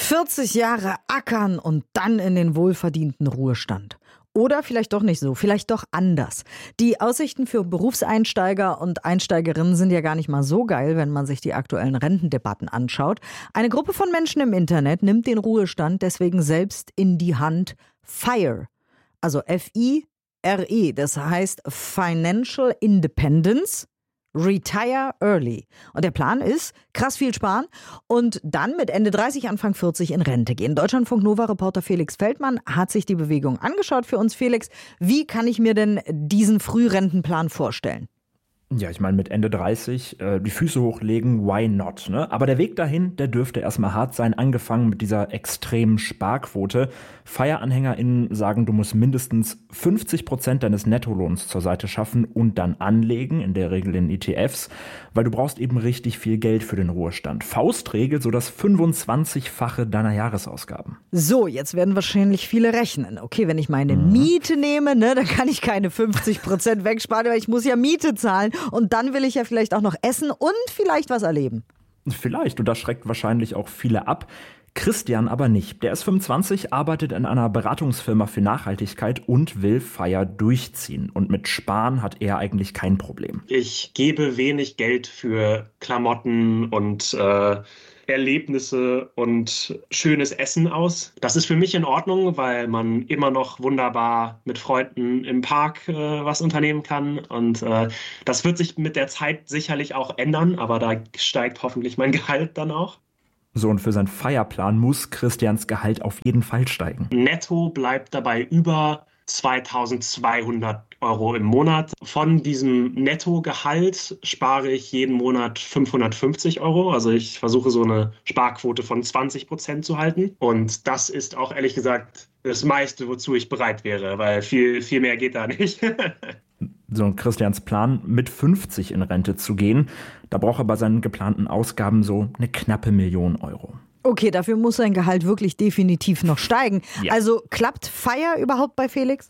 40 Jahre ackern und dann in den wohlverdienten Ruhestand. Oder vielleicht doch nicht so, vielleicht doch anders. Die Aussichten für Berufseinsteiger und Einsteigerinnen sind ja gar nicht mal so geil, wenn man sich die aktuellen Rentendebatten anschaut. Eine Gruppe von Menschen im Internet nimmt den Ruhestand deswegen selbst in die Hand. FIRE, also F-I-R-E, das heißt Financial Independence. Retire Early. Und der Plan ist, krass viel sparen und dann mit Ende 30, Anfang 40 in Rente gehen. Deutschlandfunk-Nova-Reporter Felix Feldmann hat sich die Bewegung angeschaut für uns. Felix, wie kann ich mir denn diesen Frührentenplan vorstellen? Ja, ich meine, mit Ende 30 die Füße hochlegen, why not? Ne? Aber der Weg dahin, der dürfte erstmal hart sein, angefangen mit dieser extremen Sparquote. FIRE-AnhängerInnen sagen, du musst mindestens 50% deines Nettolohns zur Seite schaffen und dann anlegen, in der Regel in ETFs, weil du brauchst eben richtig viel Geld für den Ruhestand. Faustregel, so das 25-fache deiner Jahresausgaben. So, jetzt werden wahrscheinlich viele rechnen. Okay, wenn ich meine Miete nehme, ne, dann kann ich keine 50% wegsparen, weil ich muss ja Miete zahlen. Und dann will ich ja vielleicht auch noch essen und vielleicht was erleben. Vielleicht, und das schreckt wahrscheinlich auch viele ab. Christian aber nicht. Der ist 25, arbeitet in einer Beratungsfirma für Nachhaltigkeit und will FIRE durchziehen. Und mit Sparen hat er eigentlich kein Problem. Ich gebe wenig Geld für Klamotten und Erlebnisse und schönes Essen aus. Das ist für mich in Ordnung, weil man immer noch wunderbar mit Freunden im Park was unternehmen kann. Und das wird sich mit der Zeit sicherlich auch ändern, aber da steigt hoffentlich mein Gehalt dann auch. So, und für seinen FIRE-Plan muss Christians Gehalt auf jeden Fall steigen. Netto bleibt dabei über 2.200 Euro im Monat. Von diesem Nettogehalt spare ich jeden Monat 550 Euro. Also ich versuche so eine Sparquote von 20% zu halten. Und das ist auch ehrlich gesagt das meiste, wozu ich bereit wäre, weil viel mehr geht da nicht. So, und Christians Plan, mit 50 in Rente zu gehen, da braucht er bei seinen geplanten Ausgaben so eine knappe Million Euro. Okay, dafür muss sein Gehalt wirklich definitiv noch steigen. Ja. Also klappt FIRE überhaupt bei Felix?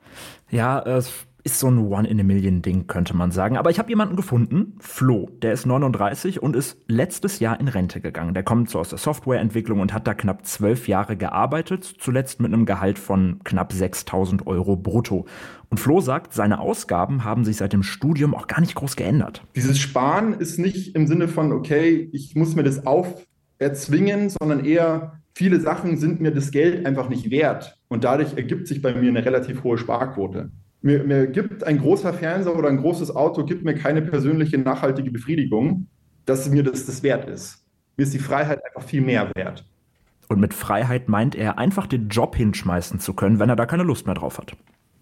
Ja, es ist so ein One-in-a-Million-Ding, könnte man sagen. Aber ich habe jemanden gefunden, Flo, der ist 39 und ist letztes Jahr in Rente gegangen. Der kommt so aus der Softwareentwicklung und hat da knapp 12 Jahre gearbeitet, zuletzt mit einem Gehalt von knapp 6.000 Euro brutto. Und Flo sagt, seine Ausgaben haben sich seit dem Studium auch gar nicht groß geändert. Dieses Sparen ist nicht im Sinne von, okay, ich muss mir das erzwingen, sondern eher, viele Sachen sind mir das Geld einfach nicht wert. Und dadurch ergibt sich bei mir eine relativ hohe Sparquote. Mir gibt ein großer Fernseher oder ein großes Auto gibt mir keine persönliche nachhaltige Befriedigung, dass mir das wert ist. Mir ist die Freiheit einfach viel mehr wert. Und mit Freiheit meint er, einfach den Job hinschmeißen zu können, wenn er da keine Lust mehr drauf hat.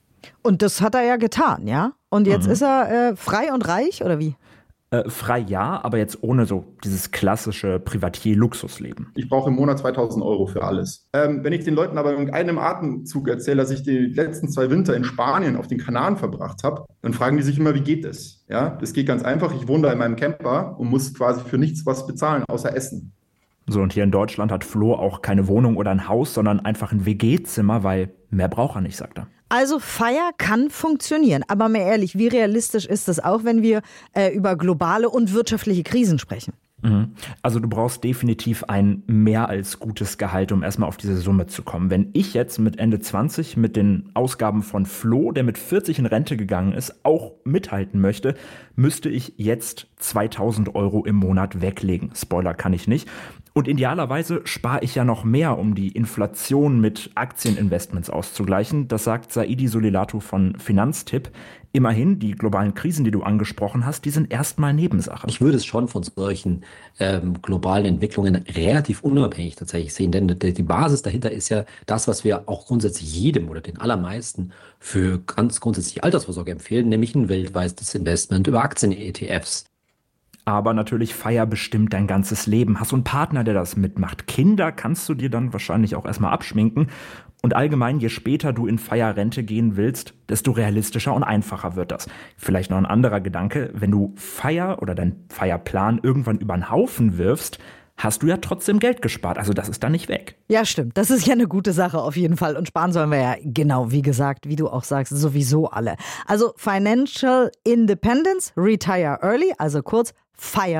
Und das hat er ja getan, ja? Und jetzt ist er frei und reich, oder wie? Frei ja, aber jetzt ohne so dieses klassische Privatier-Luxusleben. Ich brauche im Monat 2.000 Euro für alles. Wenn ich den Leuten aber in einem Atemzug erzähle, dass ich die letzten 2 Winter in Spanien auf den Kanaren verbracht habe, dann fragen die sich immer, wie geht es? Ja, das geht ganz einfach. Ich wohne da in meinem Camper und muss quasi für nichts was bezahlen, außer Essen. So, und hier in Deutschland hat Flo auch keine Wohnung oder ein Haus, sondern einfach ein WG-Zimmer, weil mehr braucht er nicht, sagt er. Also FIRE kann funktionieren, aber mal ehrlich, wie realistisch ist das auch, wenn wir über globale und wirtschaftliche Krisen sprechen? Also du brauchst definitiv ein mehr als gutes Gehalt, um erstmal auf diese Summe zu kommen. Wenn ich jetzt mit Ende 20 mit den Ausgaben von Flo, der mit 40 in Rente gegangen ist, auch mithalten möchte, müsste ich jetzt 2.000 Euro im Monat weglegen. Spoiler, kann ich nicht. Und idealerweise spare ich ja noch mehr, um die Inflation mit Aktieninvestments auszugleichen. Das sagt Saidi Solilatu von Finanztipp. Immerhin, die globalen Krisen, die du angesprochen hast, die sind erstmal Nebensache. Ich würde es schon von solchen globalen Entwicklungen relativ unabhängig tatsächlich sehen, denn die Basis dahinter ist ja das, was wir auch grundsätzlich jedem oder den allermeisten für ganz grundsätzlich Altersvorsorge empfehlen, nämlich ein weltweites Investment über Aktien-ETFs. Aber natürlich FIRE bestimmt dein ganzes Leben. Hast du einen Partner, der das mitmacht? Kinder kannst du dir dann wahrscheinlich auch erstmal abschminken. Und allgemein, je später du in FIRE-Rente gehen willst, desto realistischer und einfacher wird das. Vielleicht noch ein anderer Gedanke, wenn du FIRE oder deinen FIRE-Plan irgendwann über den Haufen wirfst, hast du ja trotzdem Geld gespart. Also das ist dann nicht weg. Ja, stimmt. Das ist ja eine gute Sache auf jeden Fall. Und sparen sollen wir ja, genau, wie gesagt, wie du auch sagst, sowieso alle. Also Financial Independence, Retire Early, also kurz FIRE.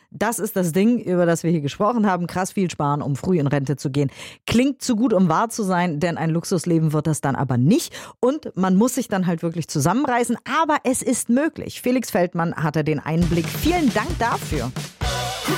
Das ist das Ding, über das wir hier gesprochen haben. Krass viel sparen, um früh in Rente zu gehen. Klingt zu gut, um wahr zu sein, denn ein Luxusleben wird das dann aber nicht. Und man muss sich dann halt wirklich zusammenreißen. Aber es ist möglich. Felix Feldmann hatte den Einblick. Vielen Dank dafür.